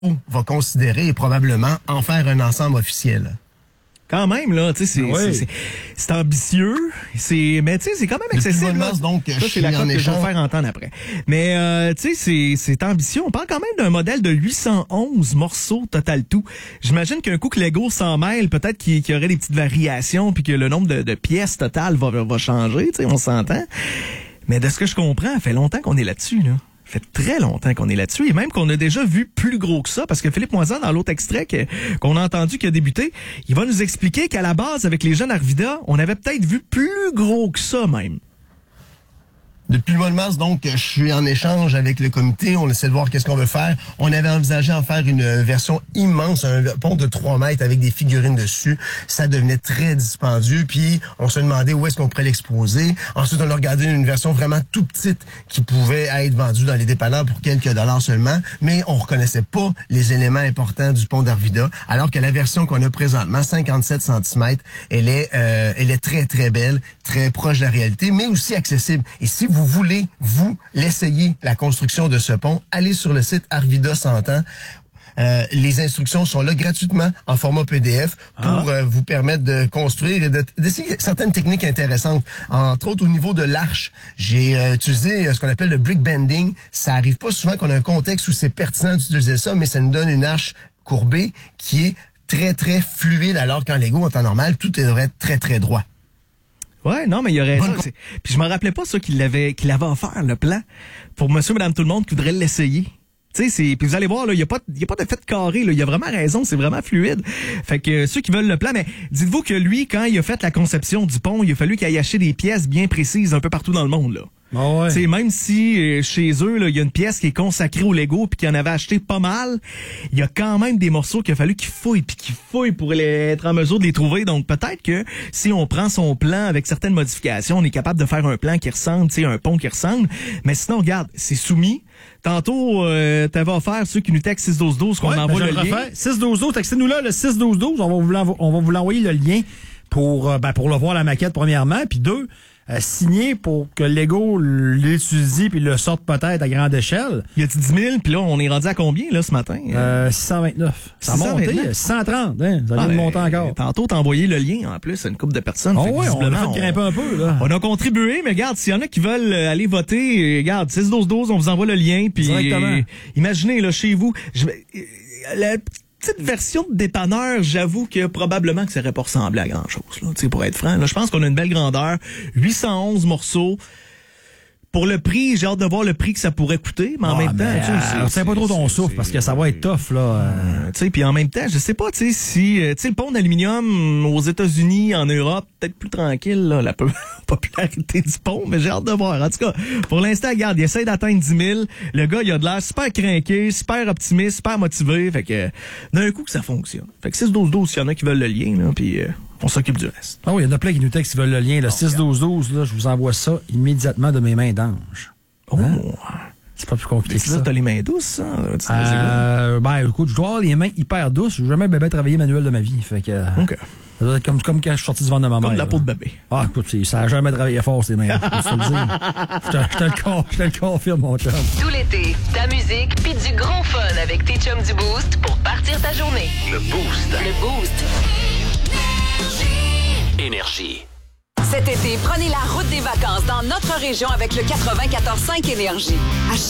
va considérer et probablement en faire un ensemble officiel. Quand même, là, tu sais, c'est ambitieux, mais tu sais, c'est quand même accessible. Mars, donc, ça, c'est la cote que je vais faire entendre après. Mais, tu sais, c'est ambitieux. On parle quand même d'un modèle de 811 morceaux total tout. J'imagine qu'un coup que Lego s'en mêle, peut-être qu'il y aurait des petites variations puis que le nombre de pièces totales va changer, tu sais, on s'entend. Mais de ce que je comprends, ça fait longtemps qu'on est là-dessus, là. Ça fait très longtemps qu'on est là-dessus et même qu'on a déjà vu plus gros que ça parce que Philippe Moisan, dans l'autre extrait qu'on a entendu qui a débuté, il va nous expliquer qu'à la base, avec les jeunes Arvida, on avait peut-être vu plus gros que ça même. Depuis le mois de mars, donc, je suis en échange avec le comité. On essaie de voir qu'est-ce qu'on veut faire. On avait envisagé en faire une version immense, un pont de 3 mètres avec des figurines dessus. Ça devenait très dispendieux. Puis, on se demandait où est-ce qu'on pourrait l'exposer. Ensuite, on a regardé une version vraiment tout petite qui pouvait être vendue dans les dépanneurs pour quelques dollars seulement. Mais on reconnaissait pas les éléments importants du pont d'Arvida. Alors que la version qu'on a présentement, 57 cm, elle est très, très belle, très proche de la réalité, mais aussi accessible. Et si vous voulez, l'essayer, la construction de ce pont, allez sur le site Arvida 100 ans. Les instructions sont là gratuitement en format PDF pour vous permettre de construire et d'essayer certaines techniques intéressantes. Entre autres, au niveau de l'arche, j'ai utilisé ce qu'on appelle le brick bending. Ça arrive pas souvent qu'on a un contexte où c'est pertinent d'utiliser ça, mais ça nous donne une arche courbée qui est très, très fluide, alors qu'en Lego, en temps normal, tout devrait être très, très droit. Ouais, non, mais il y a raison. Puis je me rappelais pas ça qu'il avait offert, le plan, pour monsieur, madame, tout le monde qui voudrait l'essayer. Tu sais, puis vous allez voir, là, il y a pas de fait carré, là. Il y a vraiment raison, c'est vraiment fluide. Fait que ceux qui veulent le plan, mais dites-vous que lui, quand il a fait la conception du pont, il a fallu qu'il aille acheter des pièces bien précises un peu partout dans le monde, là. Oh ouais. Même si chez eux, là, il y a une pièce qui est consacrée au Lego puis qu'il en avait acheté pas mal, il y a quand même des morceaux qu'il a fallu qu'il fouille pour être en mesure de les trouver. Donc peut-être que si on prend son plan avec certaines modifications, on est capable de faire un plan qui ressemble, un pont qui ressemble. Mais sinon, regarde, c'est soumis. Tantôt, t'avais offert ceux qui nous textent 61212 qu'on envoie le lien. 61212, textez-nous là le 61212. On va vous l'envoyer le lien pour le voir la maquette premièrement, puis 2. Signé pour que Lego l'étudie puis le sorte peut-être à grande échelle. Il y a 10 000, puis là, on est rendu à combien, là, ce matin? 629. Ça a monté, 630, hein? Ça vient de monter encore. Tantôt, t'as envoyé le lien, en plus, à une couple de personnes. Oh ouais, on a fait grimper un peu, là. On a contribué, mais regarde, s'il y en a qui veulent aller voter, regarde, 61212, on vous envoie le lien, puis imaginez, là, chez vous, la petite version de dépanneur, j'avoue que probablement que ça aurait pas ressemblé à grand-chose, là, pour être franc. Là, je pense qu'on a une belle grandeur, 811 morceaux. Pour le prix, j'ai hâte de voir le prix que ça pourrait coûter, mais en même temps... c'est pas trop ton souffle, parce que ça va être tough, là. Puis en même temps, je sais pas, si le pont d'aluminium aux États-Unis, en Europe, peut-être plus tranquille, là, la popularité du pont, mais j'ai hâte de voir. En tout cas, pour l'instant, regarde, il essaie d'atteindre 10 000. Le gars, il a de l'air super craqué, super optimiste, super motivé. Fait que, d'un coup, que ça fonctionne. Fait que 6-12-12, s'il y en a qui veulent le lien, là, puis on s'occupe du reste. Ah oui, il y en a plein qui nous textent qui veulent le lien. Le 6-12-12, là, je vous envoie ça immédiatement de mes mains d'ange. Oh! Hein? C'est pas plus compliqué que ça. T'as les mains douces, ça? Écoute, je dois avoir les mains hyper douces. Je n'ai jamais bébé travaillé manuel de ma vie. Fait que... OK. Ça doit être comme quand je suis sorti du ventre de ma mère. Comme de la peau de bébé. Ah, écoute, ça n'a jamais travaillé fort, ces mains. Je te le confirme, mon chum. Tout l'été, ta musique pis du gros fun avec tes chums du Boost pour partir ta journée. Le Boost. Le Boost. Énergie. Cet été, prenez la route des vacances dans notre région avec le 94.5 Énergie.